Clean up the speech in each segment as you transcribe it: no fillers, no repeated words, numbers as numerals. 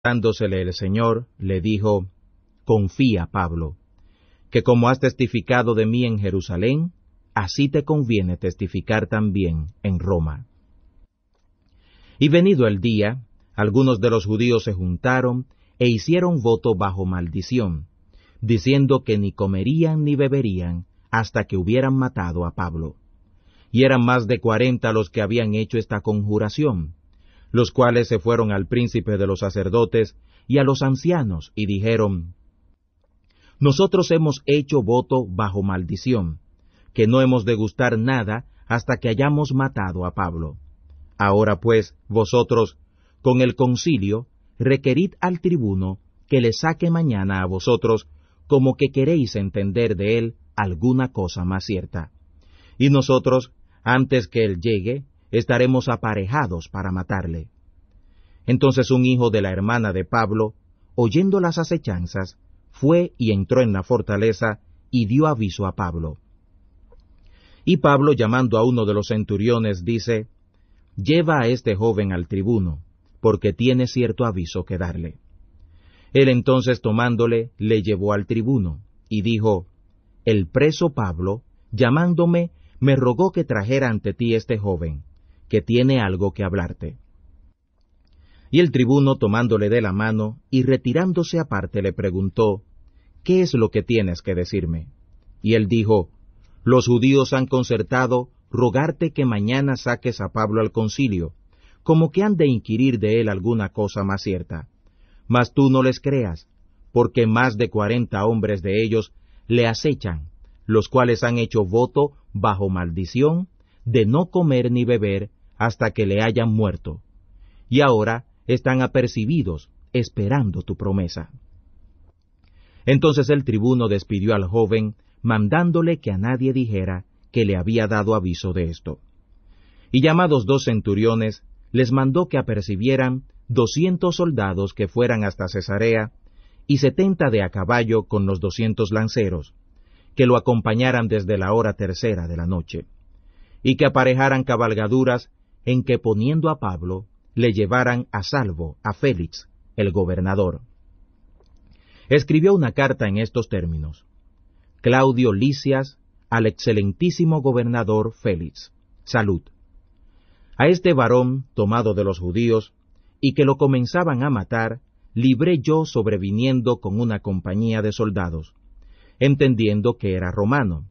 Dándosele el Señor, le dijo: Confía, Pablo, que como has testificado de mí en Jerusalén, así te conviene testificar también en Roma. Y venido el día, algunos de los judíos se juntaron e hicieron voto bajo maldición, diciendo que ni comerían ni beberían hasta que hubieran matado a Pablo. Y eran más de 40 los que habían hecho esta conjuración, los cuales se fueron al príncipe de los sacerdotes y a los ancianos, y dijeron: Nosotros hemos hecho voto bajo maldición, que no hemos de gustar nada hasta que hayamos matado a Pablo. Ahora pues, vosotros, con el concilio, requerid al tribuno que le saque mañana a vosotros, como que queréis entender de él alguna cosa más cierta. Y nosotros, antes que él llegue, estaremos aparejados para matarle. Entonces un hijo de la hermana de Pablo, oyendo las acechanzas, fue y entró en la fortaleza y dio aviso a Pablo. Y Pablo, llamando a uno de los centuriones, dice: Lleva a este joven al tribuno, porque tiene cierto aviso que darle. Él entonces, tomándole, le llevó al tribuno, y dijo: El preso Pablo, llamándome, me rogó que trajera ante ti este joven, que tiene algo que hablarte. Y el tribuno, tomándole de la mano y retirándose aparte, le preguntó: ¿Qué es lo que tienes que decirme? Y él dijo: Los judíos han concertado rogarte que mañana saques a Pablo al concilio, como que han de inquirir de él alguna cosa más cierta. Mas tú no les creas, porque más de 40 hombres de ellos le acechan, los cuales han hecho voto bajo maldición de no comer ni beber hasta que le hayan muerto. Y ahora están apercibidos, esperando tu promesa. Entonces el tribuno despidió al joven, mandándole que a nadie dijera que le había dado aviso de esto. Y llamados 2 centuriones, les mandó que apercibieran 200 soldados que fueran hasta Cesarea, y 70 de a caballo con los 200 lanceros, que lo acompañaran desde la hora 3:00 de la noche, y que aparejaran cabalgaduras en que, poniendo a Pablo, le llevaran a salvo a Félix, el gobernador. Escribió una carta en estos términos: Claudio Lisias, al excelentísimo gobernador Félix, salud. A este varón, tomado de los judíos, y que lo comenzaban a matar, libré yo sobreviniendo con una compañía de soldados, entendiendo que era romano.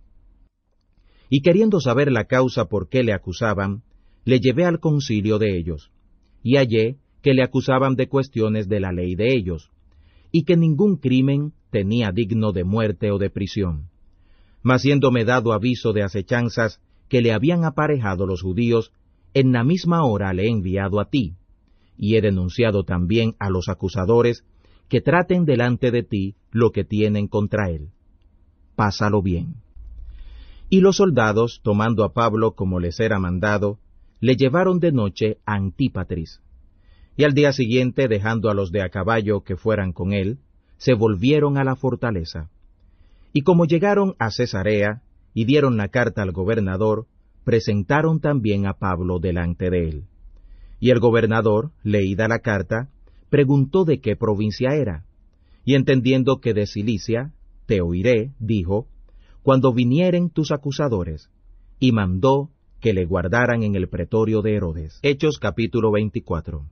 Y queriendo saber la causa por qué le acusaban, le llevé al concilio de ellos, y hallé que le acusaban de cuestiones de la ley de ellos, y que ningún crimen tenía digno de muerte o de prisión. Mas siéndome dado aviso de acechanzas que le habían aparejado los judíos, en la misma hora le he enviado a ti, y he denunciado también a los acusadores que traten delante de ti lo que tienen contra él. Pásalo bien. Y los soldados, tomando a Pablo como les era mandado, le llevaron de noche a Antípatris. Y al día siguiente, dejando a los de a caballo que fueran con él, se volvieron a la fortaleza. Y como llegaron a Cesarea y dieron la carta al gobernador, presentaron también a Pablo delante de él. Y el gobernador, leída la carta, preguntó de qué provincia era, y entendiendo que de Cilicia, te oiré, dijo, cuando vinieren tus acusadores, y mandó que le guardaran en el pretorio de Herodes. Hechos capítulo 24.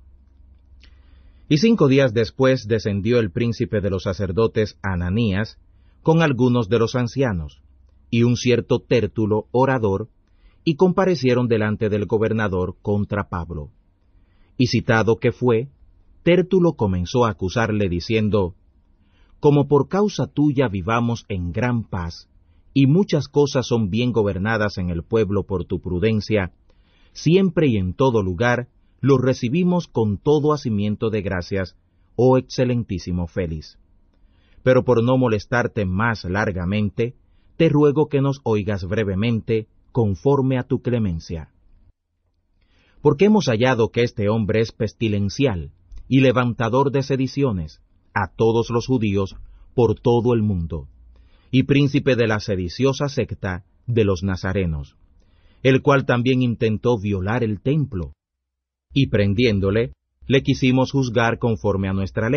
Y 5 días después descendió el príncipe de los sacerdotes Ananías con algunos de los ancianos, y un cierto Tértulo, orador, y comparecieron delante del gobernador contra Pablo. Y citado que fue, Tértulo comenzó a acusarle diciendo: Como por causa tuya vivamos en gran paz, y muchas cosas son bien gobernadas en el pueblo por tu prudencia, siempre y en todo lugar los recibimos con todo hacimiento de gracias, oh excelentísimo Félix. Pero por no molestarte más largamente, te ruego que nos oigas brevemente, conforme a tu clemencia. Porque hemos hallado que este hombre es pestilencial y levantador de sediciones a todos los judíos por todo el mundo, y príncipe de la sediciosa secta de los nazarenos, el cual también intentó violar el templo, y prendiéndole, le quisimos juzgar conforme a nuestra ley.